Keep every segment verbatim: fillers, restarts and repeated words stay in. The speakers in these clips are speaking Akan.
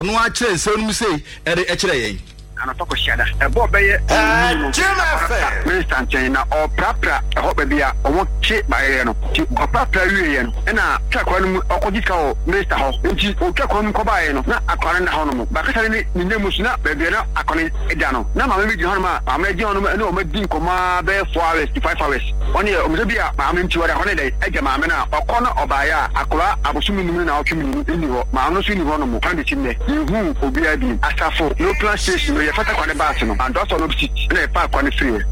no a kyerɛ nsɛm no mu sei ɛde ɛkyerɛ yɛn ana toko shada e bo beye minister nchen na o prapra e ho be bia o chi baye no ti o prapra wiye no e na twakwa no okogika o minister ho nti o twakwa no ko baye no na akware na ho no mo ba ka ni ni musu na be bia na akone eda no na ma me bi ho no ma ma me gi ho no na o ma din koma be four hours five hours oni o me bia ma me nti wora ho ne dai eja ma me na okono obaye a akora abosumi ni na otwe mi ni ho ma no so ni ho no mo kan de chimne hu obi adi asafo no plan station fata kwa ne baasi no and also no sit na pa kwa ne free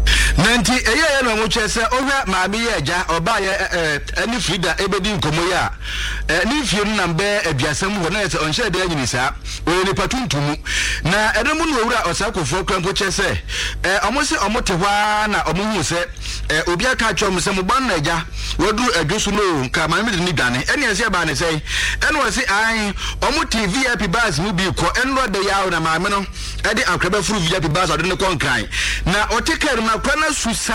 nanti eye ye no mo chese ohwa maami ye agya oba ye ani frida ebedi nkomo ya ni fie no nambe aduasam ho na yese onhye de anyini sa o ni patuntumu na edemu no owura osakofo krampo chese eh omo se omo te hwa na omo hu se obi aka twom se mo ban na agya wodu adwosu no ka maami de ni dwane ene ese ba ne sei ene wo se an omo T V I P bus mu bi ko enro de yawo na maami no e de akraba furu V I P bus ode ne konkran na otekere na kwana susa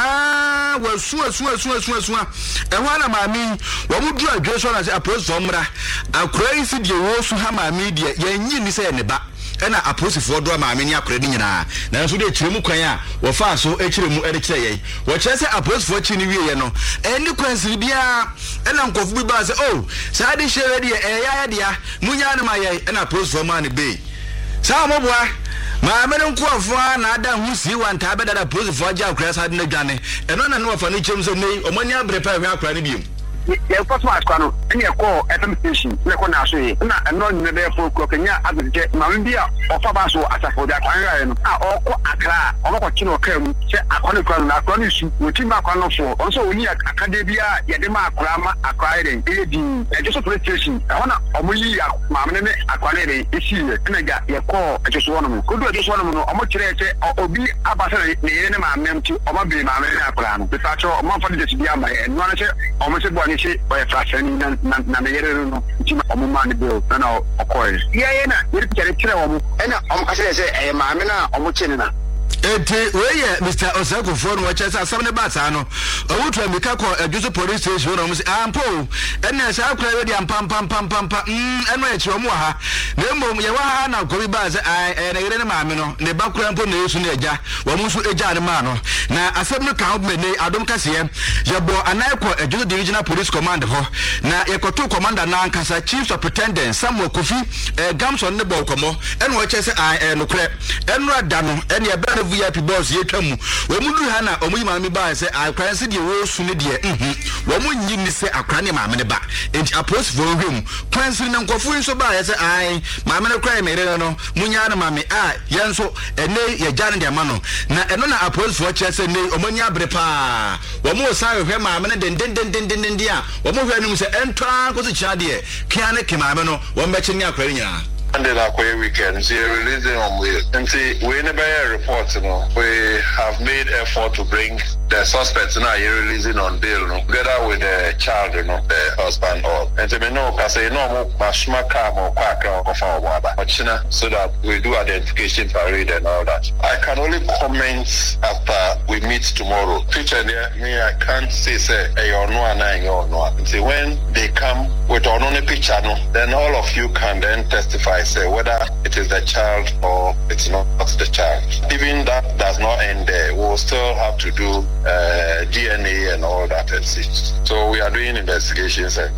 wasu wasu wasu wasu wasu ehwa na maami wo mudu adweso na se approach for mra akora isi de wo su ha maami de yanyi ni se ne ba ena aposifo do maami ni akora ni nyina na nso de kyeremu kwan a wo fa so ekyeremu ere kyerɛ yɛn wo kyerɛ se aposifo kyi ni wiye no eni kwansiri bia ena nkofu bi ba se oh saa de hyɛ de ɛya ya dia munya ne ma yɛn ena aposifo ma ne be saa mo boa ma me nko afo na ada hu si wanta abeda da aposifo agya akora sa de na dwane eno na no afa no kyerem so nei omani abre pa hwe akora ne biem ye first match kwano ene ko F M station ne ko na so yi na eno ne be for ko kenya agje ma me bia ofa ba so asafo da kwan ra no a okọ akra ono ko kino kam se akwane kwano na akwane su woti ma kwano so onso oni akade bia ye de ma akra ma akra ire e di e just police station e hona omuyi ma me ne akwane ire isi ye na ga ye ko e just wono mo ko do just wono mo no omo kire se obi abasa ne ye ne ma memti omo be ma me ne akra no be fa cho omo fa de bia ma e no na se omo se bo she boy fashion na na na yere no ti omo ma ne bill na okoy ye ye na yere kire kire omo ena omo ka se e ma me na omo chene na ete weye Mister Osakofo no wacha sa samne bata no owutu amika ko adwoso police station no mo se ampo ena sa akura we di ampam pam pam pam pam mm eno e chiro mo ha na emom ye wa ha na ko bi ba se ai na yere ne maame no ne ba kura mpo na yesu na eja wo mo so eja ne ma no na asem no ka me ne adom kase ye bo anai ko adwoso divisional police command ho na ye koto commander na ankasa chief superintendent Samuel Kofi Gamson ne bo komo eno wacha se ai no kure eno ada no ene ye ba V I P boss ye twamu wo mu du ha na omuyi maame ba se akran se de wo su ne de mhm wo mu nyi ni se akran ne maame ne ba enti approach for him kwansi ne nkofo nso ba ye se ai maame ne kran mere no munya na maame a ye nso ene ye gya ne de ma no na eno na approach for che se ne omanya abre pa wo mu sa hwe maame ne den den den den den dia wo mu hwe nim se entwa ko se kya de kia ne ke maame no wo mbechi ne akran nyina. And then Aqua weekend, so you're releasing on we and see we never report, you know. We have made effort to bring the suspects now you're releasing on bail, you know, together with the child, you know, the husband all. And to me no cause say no mashma car or quack or whatever. So that we do identification parade and all that. I can only comment after we meet tomorrow. Teacher there, me I can't say say hey or no and I or no. And say when they come with on a picture, no, then all of you can then testify. Say whether it is the child or it's not the child. Even that does not end there. We'll still have to do uh, D N A and all that and see. So we are doing investigations. And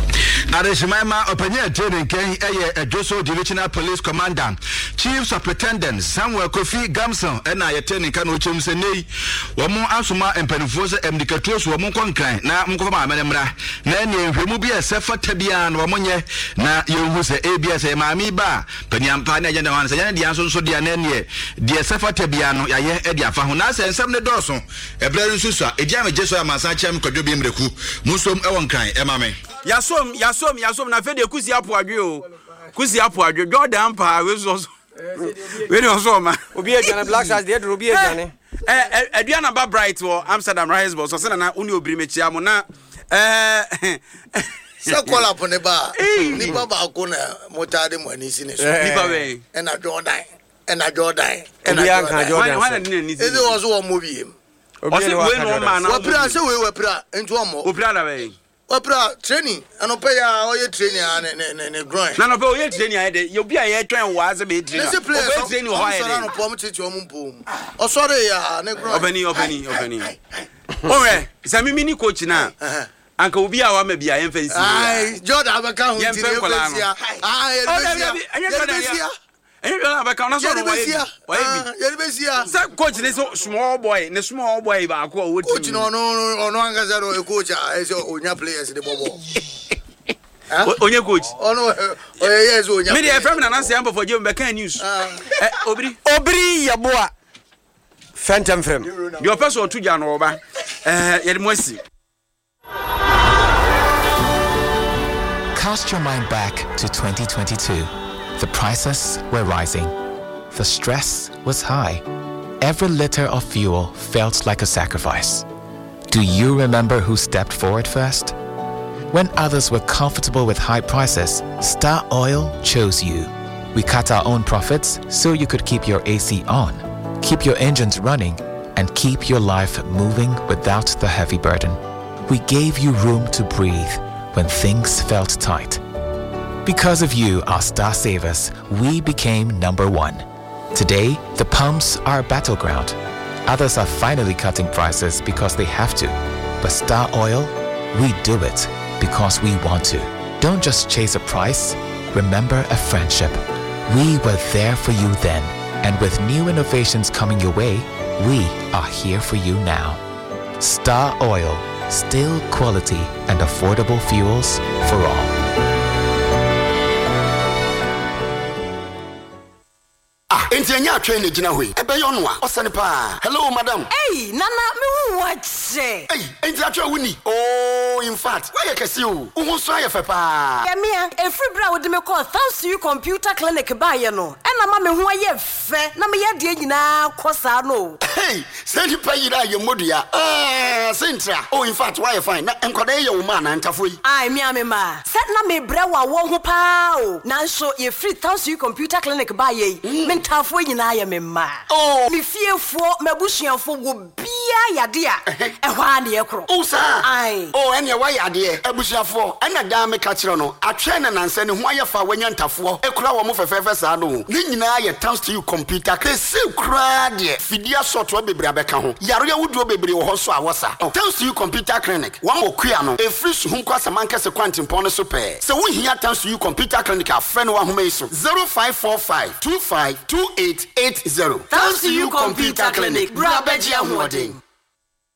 Adeshimama openya training ken eye Adwoso Divisional Police Commander Chief Superintendent Samuel Kofi Gamson ena ye training kan ochim se nei wo mo asoma empanifo se emdikatuo so wo mo konkran na mkofa ma amemra na ene ehwemu bi esefa tabia na wo monye na yehu se A B S e maami ba paniampa na agenda wan se nya dia nso nso dia na ene dia esefa tabia no yaye e dia fa ho na se nsem ne doso ebra nso so e dia me jeso amasa chem kwadwo bi mreku musom e won kran e mame yasom yasom yasom na fe de kusi apo adwe o kusi apo adwe Jordan pa we so we no so ma obi agane black stars de obi agane eh aduana ba bright wo Amsterdam rise boss so na uni obiri mechia mo na eh se kola pone ba ni baba ko na motade mo ani sine so ni ba we e na Jordan e na Jordan e na Jordan wana ni ni e zo so wo mo biem o se we no ma na wo pra se we we pra ntu o mo o pra da we Opera training and pay all your training and grind. None of all your training, you'll be a train was a bit training. Training why promoted your boom. Oh, sorry, opening, opening, opening. All right, it's a mini coach now. Uncle be our maybe I am facing. Aye, Jordan, I'm a count. And you don't have a count. That coach is a small boy, and a small boy, but coach no, no, no, no, no, coach. I saw on your players in the bubble. On your coach. Oh, no, yes, maybe a friend and answer for you, but can use Obri, Obri, your boy. Phantom frame. Your person to Jan over. Uh, yet mercy. Cast your mind back to twenty twenty-two. The prices were rising. The stress was high. Every liter of fuel felt like a sacrifice. Do you remember who stepped forward first? When others were comfortable with high prices, Star Oil chose you. We cut our own profits so you could keep your A C on, keep your engines running, and keep your life moving without the heavy burden. We gave you room to breathe when things felt tight. Because of you, our star savers, we became number one. Today, the pumps are a battleground. Others are finally cutting prices because they have to. But Star Oil, we do it because we want to. Don't just chase a price, remember a friendship. We were there for you then, and with new innovations coming your way, we are here for you now. Star Oil, still quality and affordable fuels for all. Enti anya train gina hoi. Ebe yo no a osane pa. Hello madam. Hey, nana me hu wache. Hey, enti atwa wuni. Oh, in fact, why you kesi o? Wo so aye fe pa. Ya me a free bra wo de me call thanks to you computer clinic ba ye no. E na ma me hu aye fe. Na me ye de nyina kosa no. Hey, send pa yira ye modua. Ah, sentra. Oh, in fact, why you fine? Na enkoda ye wo ma na ntafo yi. Ai me a me ma. Set na me bra wa wo ho pa o. Na so ye free thanks to you computer clinic ba ye. Me ntafo nyina ye me ma. Oh, me fiefo mabusuafo wo bia yade a. E hwa na ye kro. Oh, sir. Ai. Oh, ene wa yade abusuafo. Ena da me ka kire no. Atwe na nanse ne ho aye fa wanya ntafo. E kura wo mo fefefe sa no. Ni nyina ye thanks to you computer. Kesi kura de. Fidia software bebre abeka ho. Yaro ya wuduo bebre wo ho so awosa. Thanks to you computer clinic. Wan okua no. E free so hu kwasa mankese kwantimpon no so pe. Se wo hia thanks to you computer clinic afre no wa ho meiso. zero five four five two five two eight eight zero. Thanks to you computer clinic. Bra beji ahode.